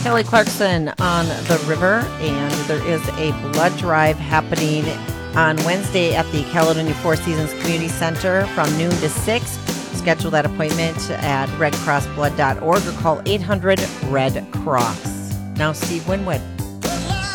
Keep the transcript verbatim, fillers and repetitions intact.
Kelly Clarkson on the river, and there is a blood drive happening on Wednesday at the Caledonia Four Seasons Community Center from noon to six. Schedule that appointment at red cross blood dot org or call eight hundred red cross. Now, Steve Winwood.